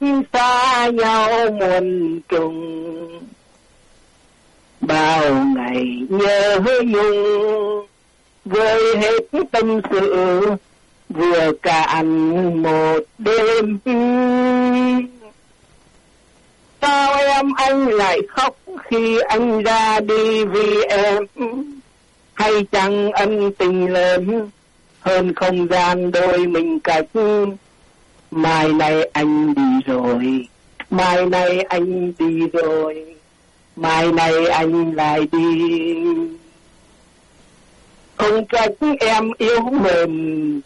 xa nhau muôn trùng, bao ngày nhớ nhung vơi hết tâm sự vừa cạn một đêm. Sao anh lại khóc khi anh ra đi vì em, hay chăng ân tình lớn hơn không gian đôi mình cách. Mai này anh đi rồi, mai này anh đi rồi, mai này anh lại đi. Không trách em yếu mềm